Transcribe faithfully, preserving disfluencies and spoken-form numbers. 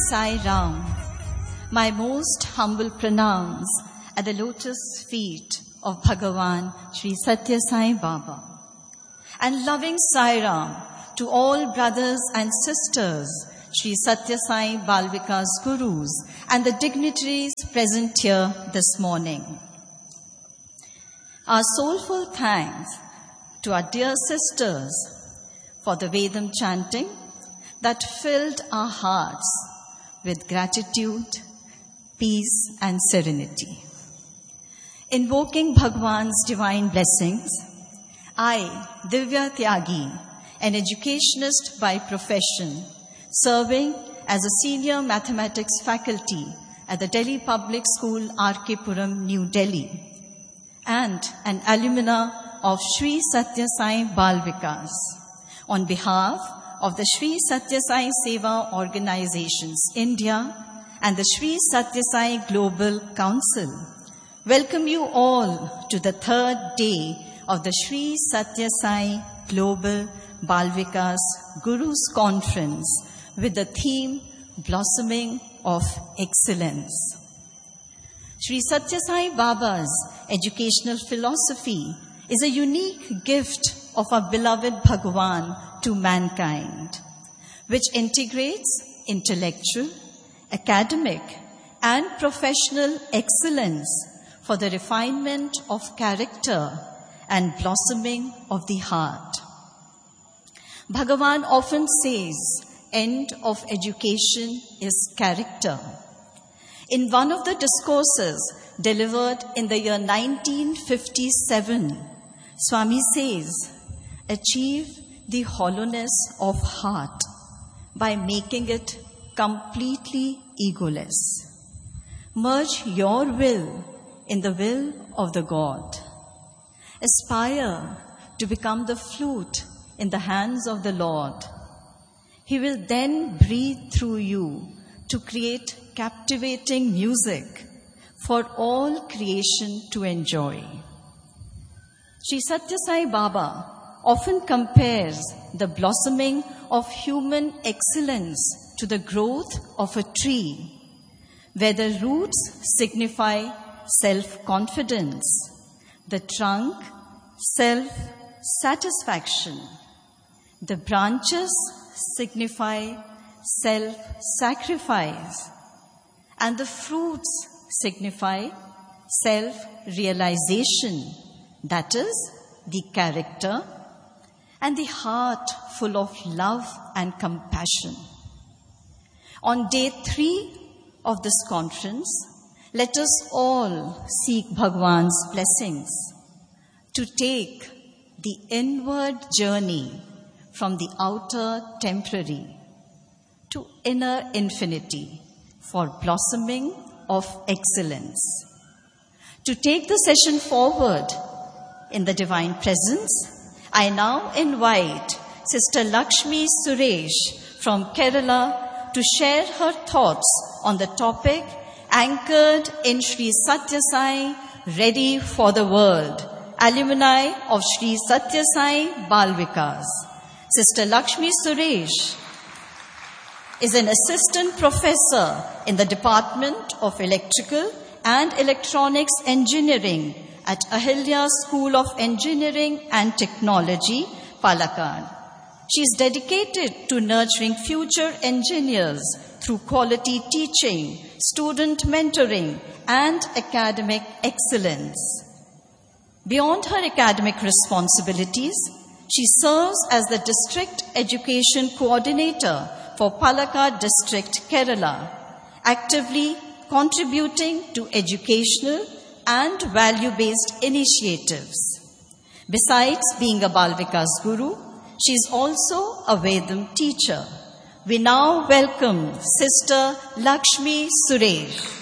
Sai Ram, my most humble pronounce at the lotus feet of Bhagavan Sri Satya Sai Baba. And loving Sai Ram to all brothers and sisters, Sri Satya Sai Balvika's gurus and the dignitaries present here this morning. Our soulful thanks to our dear sisters for the Vedam chanting that filled our hearts with gratitude, peace and serenity. Invoking Bhagwan's divine blessings, I, Divya Tyagi, an educationist by profession, serving as a senior mathematics faculty at the Delhi Public School, R K Puram, New Delhi, and an alumna of Sri Satya Sai Balvikas, on behalf of the Sri Satya Sai Seva Organizations India and the Sri Satya Sai Global Council, welcome you all to the third day of the Sri Satya Sai Global Balvikas Gurus Conference with the theme Blossoming of Excellence. Sri Satya Sai Baba's educational philosophy is a unique gift of our beloved Bhagavan to mankind, which integrates intellectual, academic, and professional excellence for the refinement of character and blossoming of the heart. Bhagavan often says, end of education is character. In one of the discourses delivered in the year nineteen fifty-seven, Swami says, achieve the hollowness of heart by making it completely egoless. Merge your will in the will of the God. Aspire to become the flute in the hands of the Lord. He will then breathe through you to create captivating music for all creation to enjoy. Sri Satya Sai Baba often compares the blossoming of human excellence to the growth of a tree, where the roots signify self-confidence, the trunk self-satisfaction, the branches signify self-sacrifice, and the fruits signify self-realization, that is, the character and the heart full of love and compassion. On day three of this conference, let us all seek Bhagwan's blessings to take the inward journey from the outer temporary to inner infinity for blossoming of excellence. To take the session forward in the divine presence, I now invite Sister Lakshmi Suresh from Kerala to share her thoughts on the topic anchored in Sri Satya Sai, Ready for the World, alumni of Sri Satya Sai Balvikas. Sister Lakshmi Suresh is an assistant professor in the Department of Electrical and Electronics Engineering at Ahilya School of Engineering and Technology, Palakkad. She is dedicated to nurturing future engineers through quality teaching, student mentoring, and academic excellence. Beyond her academic responsibilities, she serves as the District Education Coordinator for Palakkad District, Kerala, actively contributing to educational and value-based initiatives. Besides being a Balvika's guru, she is also a Vedam teacher. We now welcome Sister Lakshmi Suresh.